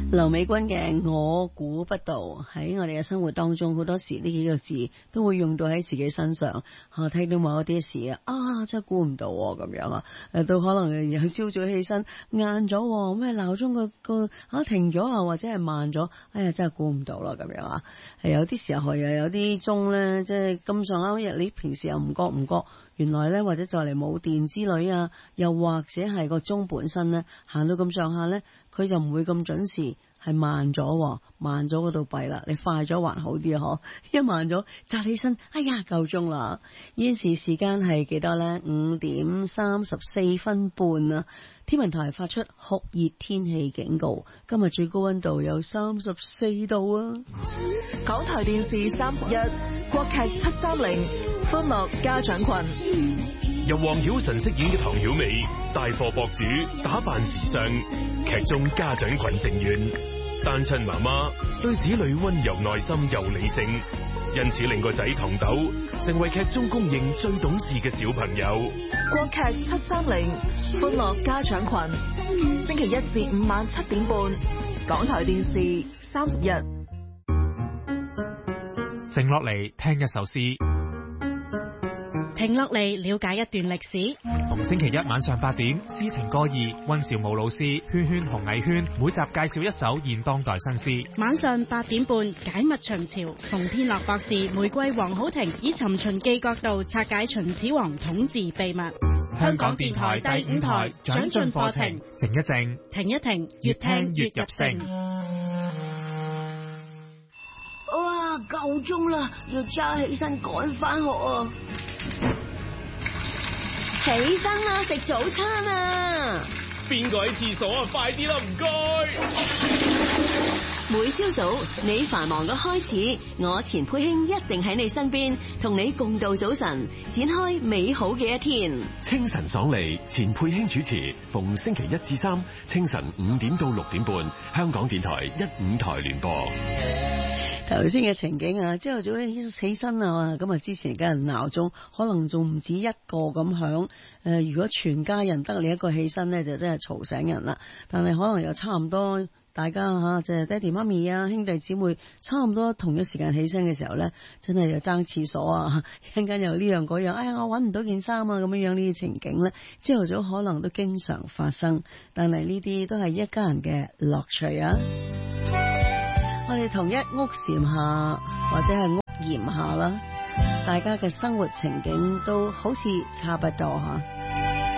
劉美君嘅我估不到，喺我哋嘅生活當中，好多時呢幾個字都會用到喺自己身上。睇到某一啲事真係估唔到咁樣啊！到可能有朝早起身晏咗，咩鬧鐘個停咗啊，或者係慢咗，哎呀真係估唔到啦咁樣啊！係有啲時候又有啲鐘咧，即係咁上下日，你平時又唔覺，原來咧或者就嚟冇電之類啊，又或者係個鐘本身咧行到咁上下咧，佢就唔會咁準時。係慢咗嗰度弊啦，你快咗還好啲啊！一慢咗，扎起身，哎呀，夠鐘啦！現時時間係幾多呢？5:34啊！天文台發出酷熱天氣警告，今日最高溫度有34度啊！ 港台電視31，國劇730，歡樂家長群。 由黃曉晨飾演嘅唐曉美，帶貨博主，打扮時尚，劇中家長群成員，單親媽媽對子女溫柔耐心又理性，因此令個仔唐豆成為劇中公認最懂事嘅小朋友。 國劇730，歡樂家長群，星期一至五晚7點半，港台電視31。 靜落嚟聽一首詩， 停落嚟了解一段歷史。 逢星期一晚上8點，詩情歌意，溫兆武老師圈圈紅藝圈每集介紹一首現當代新詩。 晚上8點半，解密秦朝，馮天樂博士、玫瑰黃好庭以尋秦記角度拆解秦始皇統治秘密。 香港電台第5台長進課程，靜一靜， 停一停，越聽越入聲。 哇，夠鐘啦，要揸起身趕返學啊！起身啦，食早餐啊！ 邊個喺廁所啊？快啲啦，唔該！ 每朝早你繁忙嘅開始，我錢佩卿一定喺你身邊，同你共度早晨，展開美好嘅一天。 清晨爽利，錢佩卿主持，逢星期1至3清晨5點到6點半，香港電台1、5台聯播。 頭先嘅情景啊，朝頭早起身啊，咁啊之前嘅人鬧鐘可能仲唔止一個咁響。如果全家人得你一個起身呢，就真係嘈醒人啦。但係可能又差唔多，大家即係爹哋媽咪啊、兄弟姊妹差唔多同一時間起身嘅時候呢，真係又爭廁所啊，一陣間又呢樣嗰樣，哎呀我搵唔到件衫啊，咁樣呢啲情景呢，朝頭早可能都經常發生。但係呢啲都係一家人嘅樂趣啊！我哋同一屋檐下或者係屋檐下啦，大家嘅生活情景都好似差不多吓。